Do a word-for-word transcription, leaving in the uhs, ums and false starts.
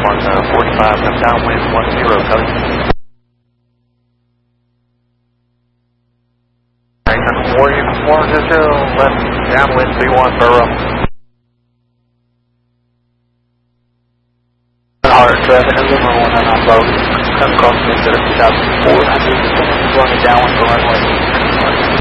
one forty-five, come downwind one zero, copy. Warrior one zero, left downwind three one, Burrow. Hard traffic, November one nine nine, Burrow. Come across the two thousand four hundred, going downwind for runway.